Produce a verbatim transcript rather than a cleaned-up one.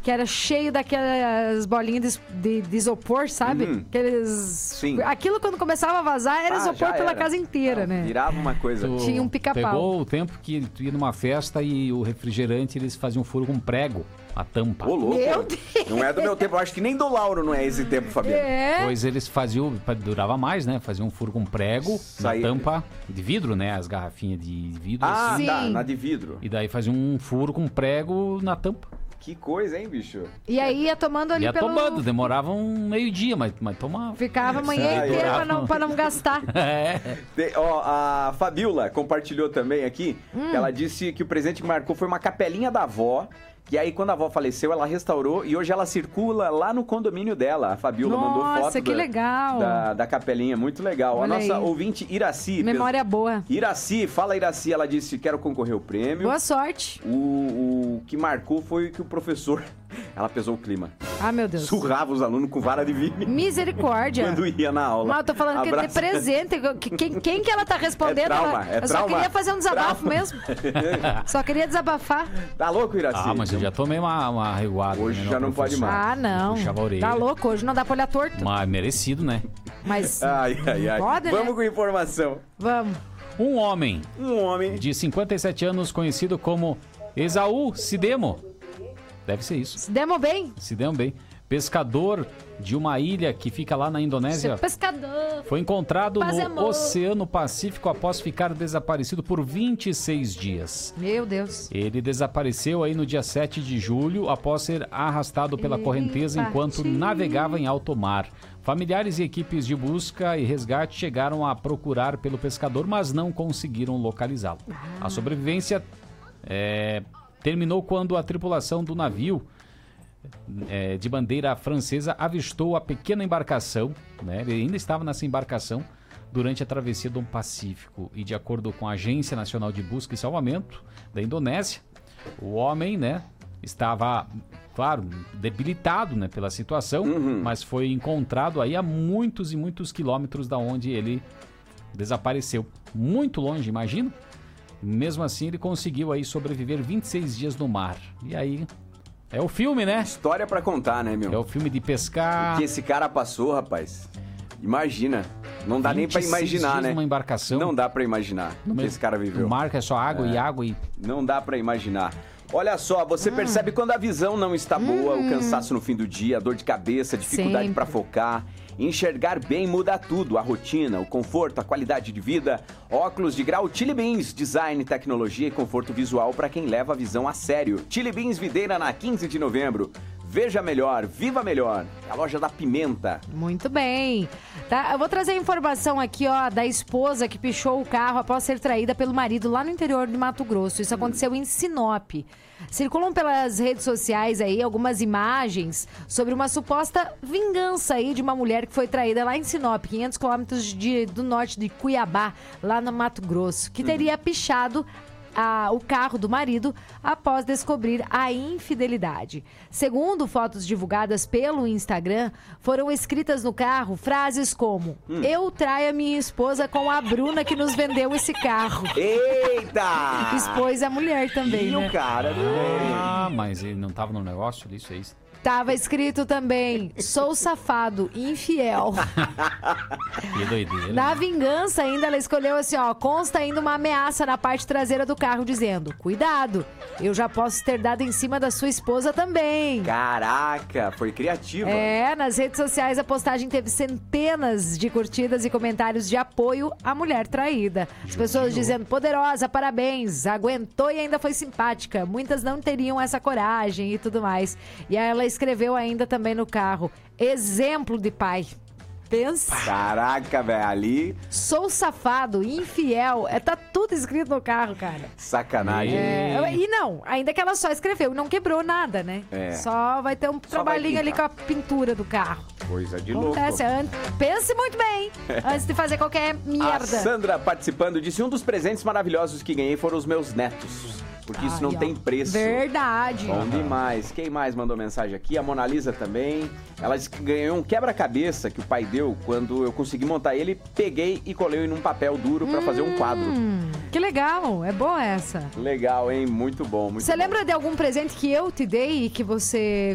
que era cheio daquelas bolinhas de, de, de isopor, sabe? Uhum. Aqueles... Sim. Aquilo quando começava a vazar era Ah, isopor já pela era. casa inteira, Não, né? Virava uma coisa. Tu Tinha um pica-pau. Pegou o tempo que tu ia numa festa e o refrigerante, eles faziam furo com prego, a tampa. Ô, louco. Meu Deus. Não é do meu tempo. Eu acho que nem do Lauro não é esse tempo, Fabiano. É. Pois eles faziam, durava mais, né? Faziam um furo com prego Saía- na tampa de vidro, né? As garrafinhas de vidro. Ah, assim. tá. Sim. Na de vidro. E daí faziam um furo com prego na tampa. Que coisa, hein, bicho? E aí ia tomando ali Ia pelo... tomando, demorava um meio-dia, mas, mas tomava. Ficava a manhã Ai, inteira ai. pra não, pra não gastar. É. Te- ó, a Fabiola compartilhou também aqui, Hum. que ela disse que o presente que marcou foi uma capelinha da avó, que aí quando a avó faleceu, ela restaurou e hoje ela circula lá no condomínio dela. A Fabiola mandou foto Nossa, que da, legal. Da, da capelinha, muito legal. Olha a nossa aí. ouvinte Iraci. Memória boa. Iraci, fala Iraci, ela disse quero concorrer ao prêmio. Boa sorte. O, o que marcou foi que o professor, ela pesou o clima, Ah, meu Deus. surrava os alunos com vara de vime Misericórdia. quando ia na aula. Mas eu tô falando que Abraço. de presente. que- Quem, quem que ela tá respondendo? É trauma, Ela- é eu só trauma. queria fazer um desabafo Trauma. mesmo. Só queria desabafar. Tá louco, Iraci? Ah, mas eu já tomei uma, uma reguada. Hoje né, já no não pode professor. mais. Ah, não. Puxava a orelha. Tá louco, hoje não dá pra olhar torto. Mas merecido, né? Mas Ai, ai, ai. Pode, né? Vamos com informação. vamos. Um homem Um homem. de cinquenta e sete anos, conhecido como Esaú Sidemo. Deve ser isso. Se demos bem. Sidemo bem. Pescador de uma ilha que fica lá na Indonésia. Pescador. Foi encontrado Paz e no amor. Oceano Pacífico após ficar desaparecido por vinte e seis dias. Meu Deus. Ele desapareceu aí no dia sete de julho após ser arrastado pela Ele correnteza enquanto partiu. navegava em alto mar. Familiares e equipes de busca e resgate chegaram a procurar pelo pescador, mas não conseguiram localizá-lo. A sobrevivência é, terminou quando a tripulação do navio é, de bandeira francesa avistou a pequena embarcação, né? Ele ainda estava nessa embarcação durante a travessia do Pacífico. E de acordo com a Agência Nacional de Busca e Salvamento da Indonésia, o homem, né, estava, claro, debilitado, né, pela situação, mas foi encontrado aí a muitos e muitos quilômetros da onde ele desapareceu. Muito longe, imagina? Mesmo assim, ele conseguiu aí sobreviver vinte e seis dias no mar. E aí, é o filme, né? História pra contar, né, meu? É o filme de pescar. O que esse cara passou, rapaz. Imagina. Não dá nem pra vinte e seis imaginar, dias né? numa embacação. Não dá pra imaginar o que meio- esse cara viveu. O mar que é só água e água e... Não dá pra imaginar. Olha só, Hum. você percebe quando a visão não está boa, o cansaço no fim do dia, a dor de cabeça, a dificuldade Sempre. pra focar. Enxergar bem muda tudo, a rotina, o conforto, a qualidade de vida. Óculos de grau Chili Beans, design, tecnologia e conforto visual para quem leva a visão a sério. Chili Beans Videira na quinze de novembro. Veja melhor, viva melhor. É a loja da pimenta. Muito bem. Tá, eu vou trazer a informação aqui, ó, da esposa que pichou o carro após ser traída pelo marido lá no interior de Mato Grosso. Isso aconteceu em Sinop. Circulam pelas redes sociais aí algumas imagens sobre uma suposta vingança aí de uma mulher que foi traída lá em Sinop, quinhentos quilômetros de- do norte de Cuiabá, lá no Mato Grosso, que teria pichado a- o carro do marido após descobrir a infidelidade. Segundo fotos divulgadas pelo Instagram, foram escritas no carro frases como: eu traio a minha esposa com a Bruna que nos vendeu esse carro. Eita! Expôs a mulher também, E né? o cara... Ah, mas ele não tava no negócio disso, é isso? Tava escrito também: sou safado, infiel. Que doideira. Na vingança, ainda ela escolheu assim, ó, consta ainda uma ameaça na parte traseira do carro, dizendo: cuidado, eu já posso ter dado em cima da sua esposa também. Caraca, foi criativa. É, nas redes sociais a postagem teve centenas de curtidas e comentários de apoio à mulher traída. As pessoas dizendo: poderosa, parabéns, aguentou e ainda foi simpática. Muitas não teriam essa coragem e tudo mais. E aí ela escreveu ainda também no carro: exemplo de pai. Pensa. Caraca, velho, ali, Sou safado, infiel. É, tá tudo escrito no carro, cara. sacanagem. É, e não, ainda que ela só escreveu, não quebrou nada, né? É. Só vai ter um trabalhinho vai ali com pintar. a pintura do carro. Coisa de louco. Acontece, an- pense muito bem antes de fazer qualquer A merda. Sandra participando disse: um dos presentes maravilhosos que ganhei foram os meus netos. Porque isso não Ai, ó. tem preço. Verdade. Bom demais. Quem mais mandou mensagem aqui? A Mona Lisa também. Ela disse que ganhou um quebra-cabeça que o pai deu. Quando eu consegui montar ele, peguei e colei num papel duro pra fazer um quadro. Hum, que legal, é boa essa. Legal, hein? Muito bom, muito Você bom. lembra de algum presente que eu te dei e que você